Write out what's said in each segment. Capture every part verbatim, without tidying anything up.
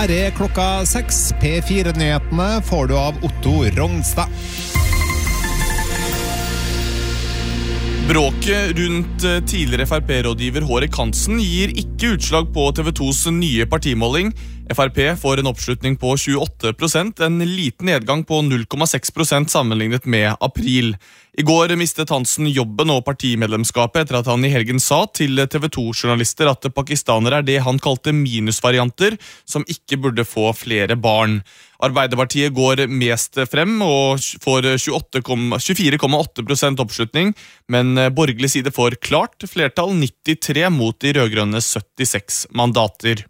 Her er klokka seks. P fire-nyhetene får du av Otto Rognstad. Bråket rundt tidligere F R P-rådgiver Hårek Hansen gir ikke utslag på T V tos nye partimåling. F R P får en oppslutning på tjueåtte prosent, en liten nedgang på null komma seks prosent sammenlignet med april. I går mistet Hansen jobben og partimedlemskapet etter at han i helgen sa til T V to-journalister at pakistanere er det han kalte minusvarianter som ikke burde få flere barn. Arbeiderpartiet går mest frem og får tjuefire komma åtte prosent oppslutning, men borgerlig side får klart flertall nittitre mot de rødgrønne syttiseks mandater.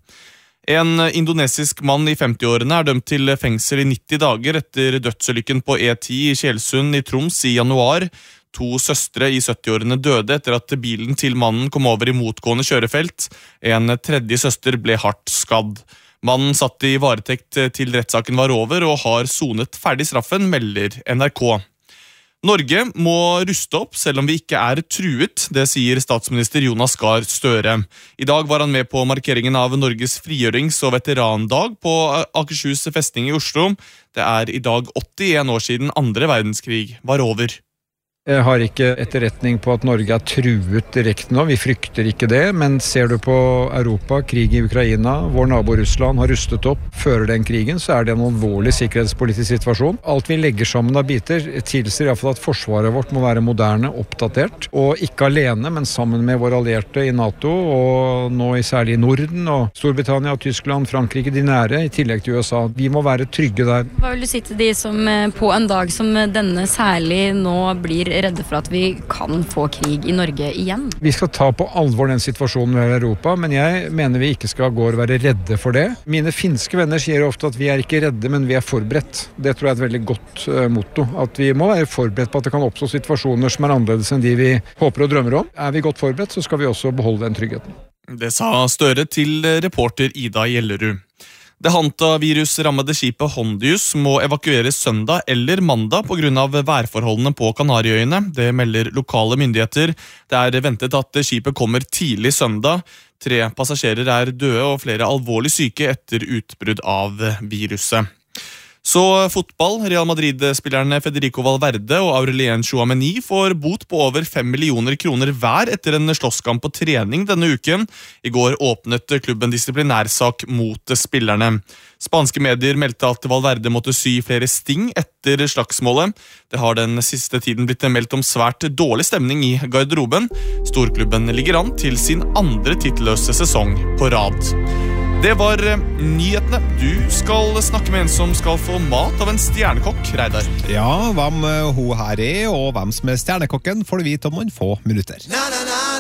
En indonesisk mann i femti-årene er dømt til fengsel i nitti dager etter dødsulykken på E ti i Tjelsund i Troms i januar. To søstre i sytti-årene døde etter at bilen til mannen kom over i motgående kjørefelt. En tredje søster ble hardt skadd. Mannen satt i varetekt til rettssaken var over og har sonet ferdig straffen, melder N R K. Norge må ruste opp selv om vi ikke er truet, det sier statsminister Jonas Gahr Støre. I dag var han med på markeringen av Norges frigjørings- og veterandag på Akershus festning i Oslo. Det er i dag åttien år siden andre verdenskrig var over. Jeg har ikke etterretning på at Norge er truet direkte nå, vi frykter ikke det, men ser du på Europa, krig i Ukraina, vår nabo Russland har rustet opp, fører den krigen, så er det en alvorlig sikkerhetspolitisk situasjon. Alt vi legger sammen av biter tilsier i hvert fall at forsvaret vårt må være moderne, oppdatert, og ikke alene, men sammen med våre allierte i NATO, og nå i særlig i Norden, og Storbritannia, Tyskland, Frankrike, de nære, i tillegg til U S A. Vi må være trygge der. Hva vil du si til de som på en dag som denne særlig nå blir redde for at vi kan få krig i Norge igjen? Vi skal ta på alvor den situasjonen vi har i Europa, men jeg mener vi ikke skal gå og være redde for det. Mine finske venner sier ofte at vi er ikke redde, men vi er forberedt. Det tror jeg er et veldig godt uh, motto. At vi må være forberedt på at det kan oppstå situasjoner som er annerledes enn de vi håper og drømmer om. Er vi godt forberedt, så skal vi også beholde den tryggheten. Det sa Støre til reporter Ida Gjellerud. Det hantavirus-rammede skipet Hondius må evakueres søndag eller mandag på grunn av værforholdene på Kanariøyene. Det melder lokale myndigheter. Det er ventet at skipet kommer tidlig søndag. Tre passasjerer er døde og flere alvorlig syke etter utbrudd av viruset. Så fotball. Real Madrid-spillerne Federico Valverde og Aurelien Chouameni får bot på over fem millioner kroner hver etter en slåsskamp på trening denne uken. I går åpnet klubben disiplinærsak mot spillerne. Spanske medier meldte at Valverde måtte sy flere sting etter slagsmålet. Det har den siste tiden blitt meldt om svært dårlig stemning i garderoben. Storklubben ligger an til sin andre titelløse sesong på rad. Det var nyhetene. Du skal snakke med en som skal få mat av en stjernekokk, Reidar. Ja, hvem hun her er, og hvem som er stjernekokken, får du vite om noen få minutter. Na, na, na.